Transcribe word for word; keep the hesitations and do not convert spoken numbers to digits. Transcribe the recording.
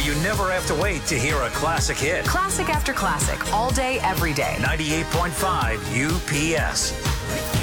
you never have to wait to hear a classic hit. Classic after classic, all day, every day. ninety-eight point five U P S.